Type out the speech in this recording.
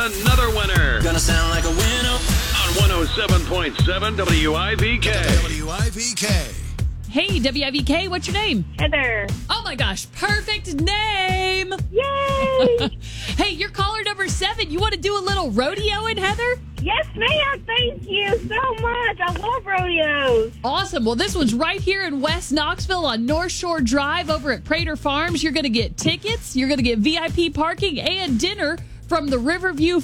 another winner. Gonna sound like a winner. On 107.7 WIVK. WIVK. Hey, WIVK, what's your name? Heather. Oh my gosh, perfect name. Yay! Hey, you're caller number 7. You want to do a little rodeoing, Heather? Yes, ma'am. Thank you so much. I love rodeos. Awesome. Well, this one's right here in West Knoxville on North Shore Drive over at Prater Farms. You're going to get tickets, you're going to get VIP parking and dinner from the Riverview